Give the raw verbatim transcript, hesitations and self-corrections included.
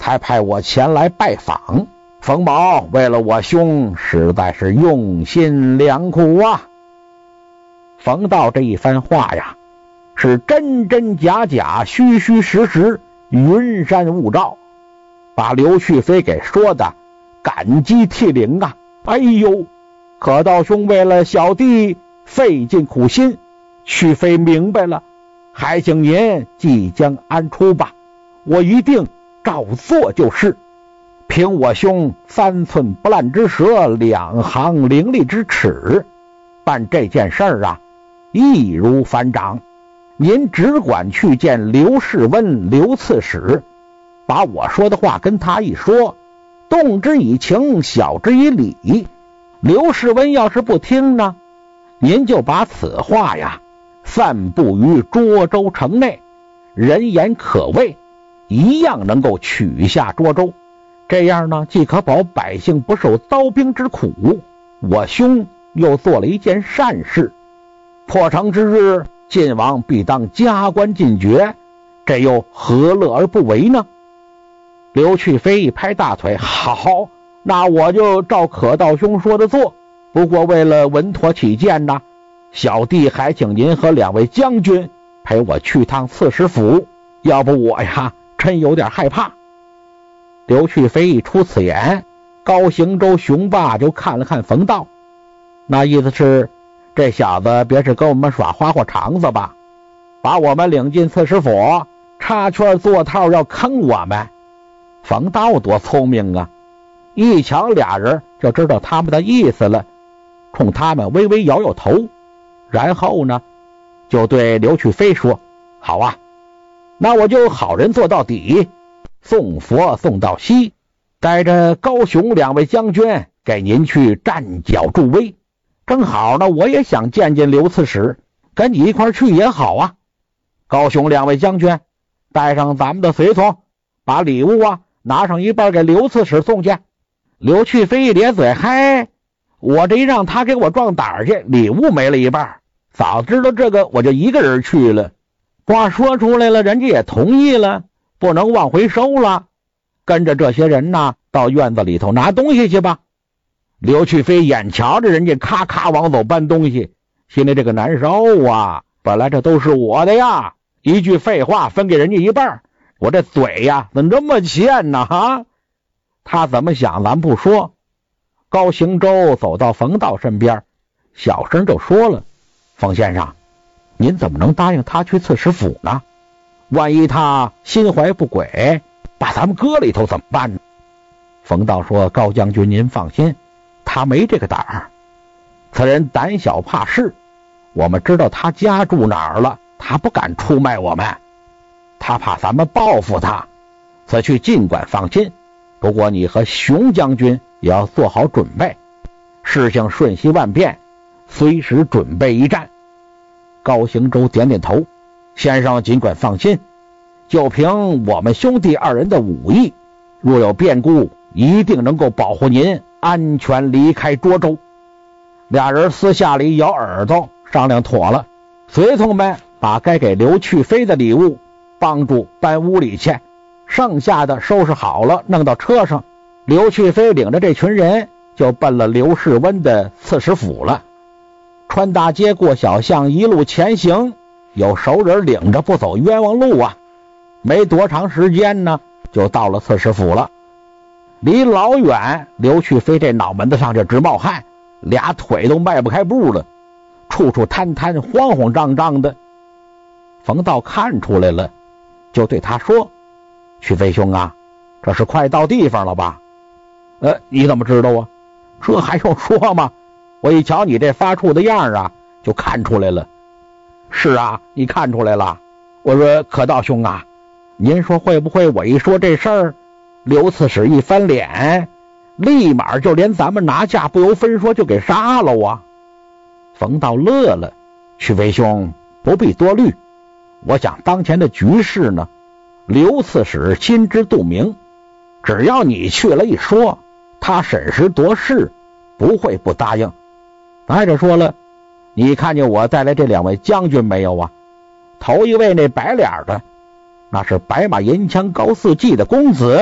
才派我前来拜访。冯某为了我兄实在是用心良苦啊。冯道这一番话呀，是真真假假，虚虚实实，云山雾罩，把刘去飞给说的感激涕零啊。哎呦，可道兄为了小弟费尽苦心，去飞明白了，还请您即将安出吧，我一定照做就是。凭我兄三寸不烂之舌，两行伶俐之齿，办这件事儿啊，易如反掌。您只管去见刘世温刘刺史，把我说的话跟他一说，动之以情，晓之以理。刘世温要是不听呢，您就把此话呀散布于涿州城内，人言可畏，一样能够取下涿州。这样呢，既可保百姓不受刀兵之苦，我兄又做了一件善事。破城之日，晋王必当加官进爵，这又何乐而不为呢？刘去飞一拍大腿，好，那我就照可道兄说的做。不过为了稳妥起见呢，小弟还请您和两位将军陪我去趟刺史府，要不我呀真有点害怕。刘去飞一出此言，高行州雄霸就看了看冯道，那意思是这小子别是跟我们耍花花肠子吧，把我们领进刺史府，插圈做套要坑我们。冯道多聪明啊，一瞧俩人就知道他们的意思了，冲他们微微摇摇头，然后呢就对刘去飞说，好啊，那我就好人做到底，送佛送到西，带着高雄两位将军给您去站脚助威。正好呢，我也想见见刘刺史，跟你一块去也好啊。高雄两位将军带上咱们的随从，把礼物啊拿上一半给刘刺史送去。刘去飞一咧嘴，嗨，我这一让他给我壮胆去，礼物没了一半，早知道这个我就一个人去了。话说出来了，人家也同意了，不能往回收了，跟着这些人呢到院子里头拿东西去吧。刘去飞眼瞧着人家咔咔往走搬东西，心里这个难受啊，本来这都是我的呀，一句废话分给人家一半，我这嘴呀怎么这么欠呢哈？他怎么想咱不说。高行舟走到冯道身边，小声就说了，冯先生，您怎么能答应他去刺史府呢？万一他心怀不轨，把咱们搁里头怎么办呢？冯道说，高将军您放心，他没这个胆儿，此人胆小怕事，我们知道他家住哪儿了，他不敢出卖我们，他怕咱们报复他，此去尽管放心。不过你和熊将军也要做好准备，事情瞬息万变，随时准备一战。高行舟点点头，先生尽管放心，就凭我们兄弟二人的武艺，若有变故，一定能够保护您安全离开涿州。俩人私下里咬耳朵商量妥了，随从们把该给刘去飞的礼物帮助搬屋里去，剩下的收拾好了弄到车上，刘去飞领着这群人就奔了刘世温的刺史府了。穿大街过小巷，一路前行，有熟人领着不走冤枉路啊。没多长时间呢，就到了刺史府了。离老远，刘去飞这脑门子上就直冒汗，俩腿都迈不开步了，处处摊摊慌慌张张的。冯道看出来了，就对他说，去飞兄啊，这是快到地方了吧？呃，你怎么知道啊？这还用说吗？我一瞧你这发怵的样啊，就看出来了。是啊，你看出来了。我说可道兄啊，您说会不会我一说这事儿，刘刺史一翻脸，立马就连咱们拿下不由分说就给杀了啊？冯道乐了，去飞兄不必多虑，我想当前的局势呢，刘刺史心知肚明，只要你去了一说，他审时度势，不会不答应。再者说了，你看见我带来这两位将军没有啊？头一位那白脸的，那是白马银枪高四季的公子，